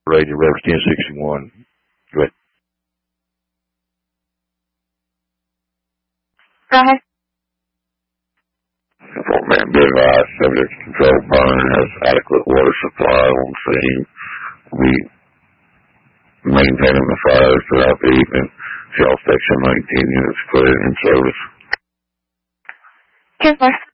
Radio Reverend 1061. Go ahead. Go ahead. Fort Man Big Ice, subject control burn, has adequate water supply on scene. We maintaining the fires throughout the evening. Shell station 19 units cleared in service. 10-4.